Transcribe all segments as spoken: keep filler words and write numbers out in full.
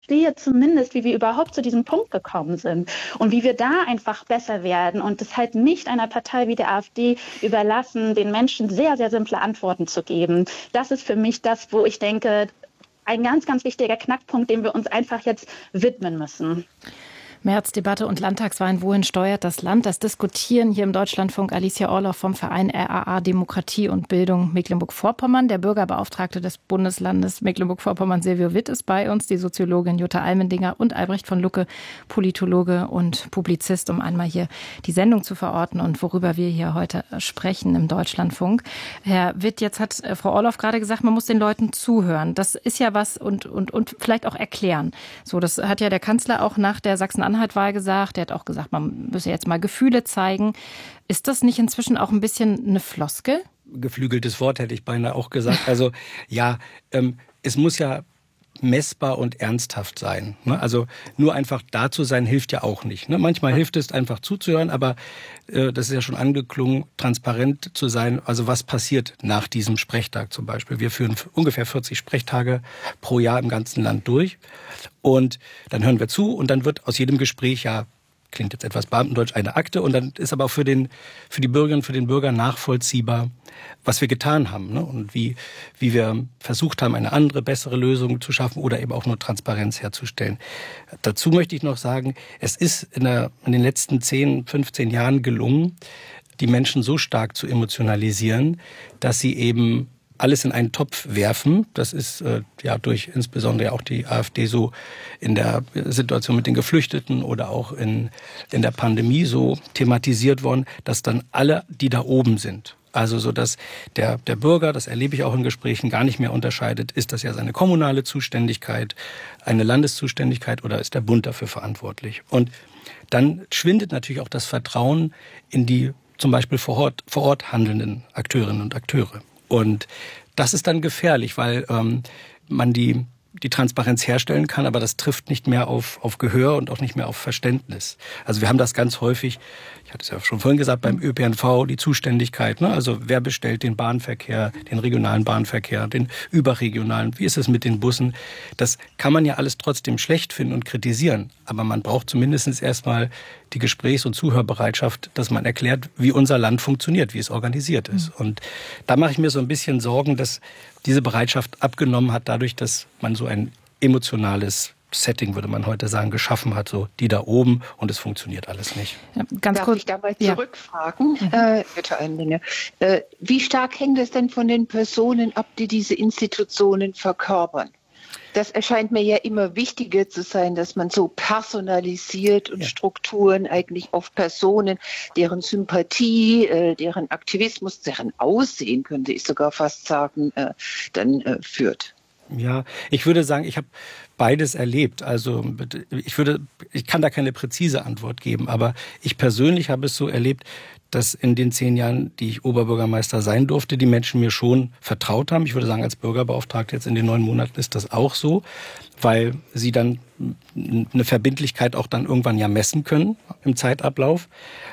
verstehe zumindest, wie wir überhaupt zu diesem Punkt gekommen sind und wie wir da einfach besser werden und es halt nicht einer Partei wie der AfD überlassen, den Menschen sehr, sehr simple Antworten zu geben. Das ist für mich das, wo ich denke, ein ganz, ganz wichtiger Knackpunkt, dem wir uns einfach jetzt widmen müssen. Märzdebatte und Landtagswahlen, wohin steuert das Land? Das diskutieren hier im Deutschlandfunk Alicia Orloff vom Verein R A A Demokratie und Bildung Mecklenburg-Vorpommern. Der Bürgerbeauftragte des Bundeslandes Mecklenburg-Vorpommern, Silvio Witt, ist bei uns, die Soziologin Jutta Almendinger und Albrecht von Lucke, Politologe und Publizist, um einmal hier die Sendung zu verorten und worüber wir hier heute sprechen im Deutschlandfunk. Herr Witt, jetzt hat Frau Orloff gerade gesagt, man muss den Leuten zuhören. Das ist ja was und, und, und vielleicht auch erklären. So, das hat ja der Kanzler auch nach der Sachsen Sachsen-Anhalt-Wahl gesagt. Der hat auch gesagt, man müsse jetzt mal Gefühle zeigen. Ist das nicht inzwischen auch ein bisschen eine Floskel? Geflügeltes Wort hätte ich beinahe auch gesagt. Also ja, ähm, es muss ja messbar und ernsthaft sein. Ne? Also nur einfach da zu sein, hilft ja auch nicht. Ne? Manchmal hilft es einfach zuzuhören, aber äh, das ist ja schon angeklungen, transparent zu sein. Also was passiert nach diesem Sprechtag zum Beispiel? Wir führen ungefähr vierzig Sprechtage pro Jahr im ganzen Land durch. Und dann hören wir zu und dann wird aus jedem Gespräch, ja, klingt jetzt etwas beamtendeutsch, eine Akte. Und dann ist aber auch für, den, für die Bürgerinnen, für den Bürger nachvollziehbar, was wir getan haben. Ne? Und wie, wie wir versucht haben, eine andere, bessere Lösung zu schaffen oder eben auch nur Transparenz herzustellen. Dazu möchte ich noch sagen, es ist in, der, in den letzten zehn, fünfzehn Jahren gelungen, die Menschen so stark zu emotionalisieren, dass sie eben alles in einen Topf werfen. Das ist äh, ja durch insbesondere auch die AfD so in der Situation mit den Geflüchteten oder auch in, in der Pandemie so thematisiert worden, dass dann alle, die da oben sind, also so, dass der, der Bürger, das erlebe ich auch in Gesprächen, gar nicht mehr unterscheidet, ist das ja seine kommunale Zuständigkeit, eine Landeszuständigkeit oder ist der Bund dafür verantwortlich? Und dann schwindet natürlich auch das Vertrauen in die zum Beispiel vor Ort, vor Ort handelnden Akteurinnen und Akteure. Und das ist dann gefährlich, weil ähm, man die, die Transparenz herstellen kann, aber das trifft nicht mehr auf, auf Gehör und auch nicht mehr auf Verständnis. Also wir haben das ganz häufig, ich hatte es ja schon vorhin gesagt, beim Ö P N V, die Zuständigkeit. Ne? Also wer bestellt den Bahnverkehr, den regionalen Bahnverkehr, den überregionalen, wie ist es mit den Bussen? Das kann man ja alles trotzdem schlecht finden und kritisieren. Aber man braucht zumindest erstmal die Gesprächs- und Zuhörbereitschaft, dass man erklärt, wie unser Land funktioniert, wie es organisiert ist. Mhm. Und da mache ich mir so ein bisschen Sorgen, dass diese Bereitschaft abgenommen hat, dadurch, dass man so ein emotionales Setting, würde man heute sagen, geschaffen hat, so die da oben und es funktioniert alles nicht. Ja, ganz Darf kurz, ich dabei zurückfragen, ja. äh, bitte Almendinger, äh, wie stark hängt es denn von den Personen ab, die diese Institutionen verkörpern? Das erscheint mir ja immer wichtiger zu sein, dass man so personalisiert und ja. Strukturen eigentlich auf Personen, deren Sympathie, äh, deren Aktivismus, deren Aussehen, könnte ich sogar fast sagen, äh, dann äh, führt. Ja, ich würde sagen, ich habe beides erlebt. Also ich würde, ich kann da keine präzise Antwort geben, aber ich persönlich habe es so erlebt, dass in den zehn Jahren, die ich Oberbürgermeister sein durfte, die Menschen mir schon vertraut haben. Ich würde sagen, als Bürgerbeauftragter jetzt in den neun Monaten ist das auch so, weil sie dann eine Verbindlichkeit auch dann irgendwann ja messen können im Zeitablauf.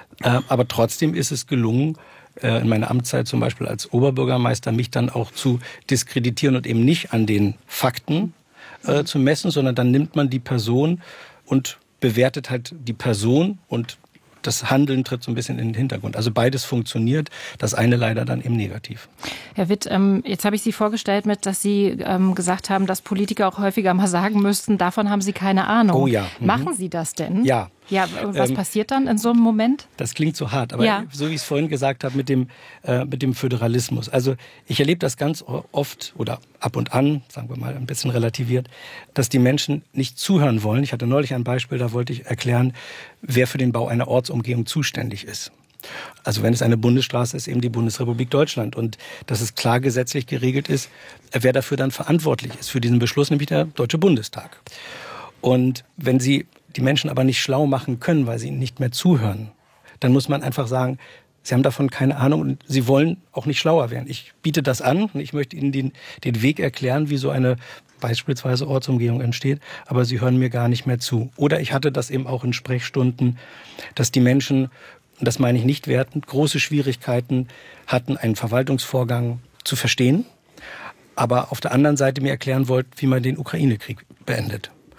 Aber trotzdem ist es gelungen, in meiner Amtszeit zum Beispiel als Oberbürgermeister, mich dann auch zu diskreditieren und eben nicht an den Fakten äh, zu messen, sondern dann nimmt man die Person und bewertet halt die Person und das Handeln tritt so ein bisschen in den Hintergrund. Also beides funktioniert, das eine leider dann eben negativ. Herr Witt, ähm, jetzt habe ich Sie vorgestellt mit, dass Sie ähm, gesagt haben, dass Politiker auch häufiger mal sagen müssten, davon haben Sie keine Ahnung. Oh ja. Mhm. Machen Sie das denn? Ja. Ja, was ähm, passiert dann in so einem Moment? Das klingt so hart, aber ja. so wie ich es vorhin gesagt habe mit dem, äh, mit dem Föderalismus. Also ich erlebe das ganz oft oder ab und an, sagen wir mal ein bisschen relativiert, dass die Menschen nicht zuhören wollen. Ich hatte neulich ein Beispiel, da wollte ich erklären, wer für den Bau einer Ortsumgehung zuständig ist. Also wenn es eine Bundesstraße ist, eben die Bundesrepublik Deutschland. Und dass es klar gesetzlich geregelt ist, wer dafür dann verantwortlich ist für diesen Beschluss, nämlich der Deutsche Bundestag. Und wenn Sie die Menschen aber nicht schlau machen können, weil sie ihnen nicht mehr zuhören, dann muss man einfach sagen, sie haben davon keine Ahnung und sie wollen auch nicht schlauer werden. Ich biete das an und ich möchte ihnen den, den Weg erklären, wie so eine beispielsweise Ortsumgehung entsteht, aber sie hören mir gar nicht mehr zu. Oder ich hatte das eben auch in Sprechstunden, dass die Menschen, und das meine ich nicht wertend, große Schwierigkeiten hatten, einen Verwaltungsvorgang zu verstehen, aber auf der anderen Seite mir erklären wollten, wie man den Ukraine-Krieg beendet.